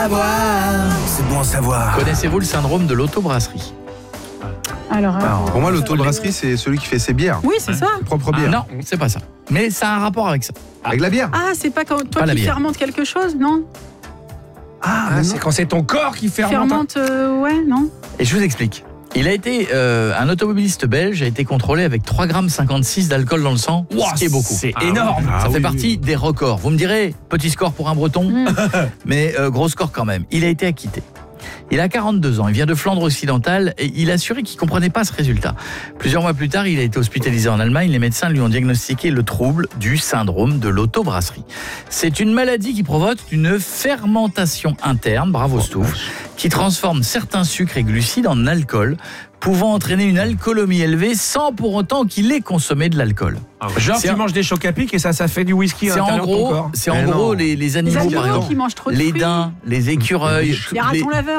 C'est bon à savoir. Connaissez-vous le syndrome de l'autobrasserie? Alors, Pour moi, l'autobrasserie, c'est celui qui fait ses bières. oui, c'est ça. Ses propres bières. Non, c'est pas ça. Mais ça a un rapport avec ça. Avec la bière. Ah, c'est pas quand Pas toi la qui bière. fermentes quelque chose, non? C'est quand c'est ton corps qui fermente. Ouais, non? Et je vous explique. Il a été un automobiliste belge a été contrôlé avec 3,56 g d'alcool dans le sang, ce qui est beaucoup. C'est énorme. Ça fait partie des records. Vous me direz, petit score pour un Breton, mais gros score quand même. Il a été acquitté. Il a 42 ans, il vient de Flandre occidentale et il a assuré qu'il ne comprenait pas ce résultat. Plusieurs mois plus tard, il a été hospitalisé en Allemagne. Les médecins lui ont diagnostiqué le trouble du syndrome de l'autobrasserie. C'est une maladie qui provoque une fermentation interne, bravo Stouff, qui transforme certains sucres et glucides en alcool, pouvant entraîner une alcoolémie élevée sans pour autant qu'il ait consommé de l'alcool. Genre, C'est tu un- manges des chocs à pic et ça fait du whisky à C'est en l'intérieur de ton gros, corps. les animaux, par Les animaux exemple. qui mangent trop de Les fruits. dins, les écureuils, Les ratons laveurs.